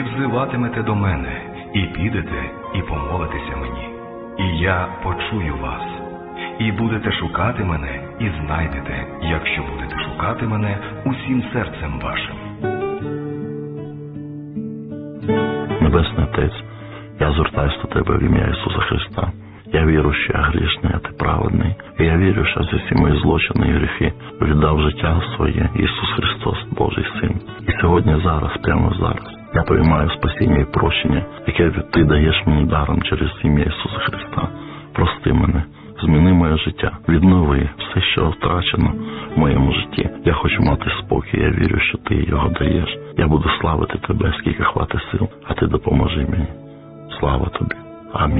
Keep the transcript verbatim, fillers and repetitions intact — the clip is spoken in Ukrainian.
і взиватимете до мене, і підете, і помолитеся мені. І я почую вас. І будете шукати мене, і знайдете, якщо будете шукати мене усім серцем вашим. Небесний Отець, я звертаюся до Тебе в ім'я Ісуса Христа. Я вірю, що я грішний, а Ти праведний. І я вірю, що за всі мої злочини і гріхи віддав життя своє Ісус Христос, Божий Син. І сьогодні, зараз, прямо зараз, я приймаю спасіння і прощення, яке Ти даєш мені даром через ім'я Ісуса Христа. Прости мене, зміни моє життя, віднови все, що втрачено в моєму житті. Я хочу мати спокій, я вірю, що Ти його даєш. Я буду славити Тебе, скільки хватить сил, а Ти допоможи мені. Слава Тобі. Амінь.